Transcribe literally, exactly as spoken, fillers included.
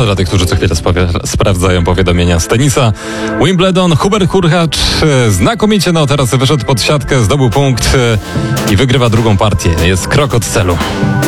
To dla tych, którzy co chwilę spawia- sprawdzają powiadomienia z tenisa. Wimbledon, Hubert Hurkacz znakomicie no teraz wyszedł pod siatkę, zdobył punkt i wygrywa drugą partię. Jest krok od celu.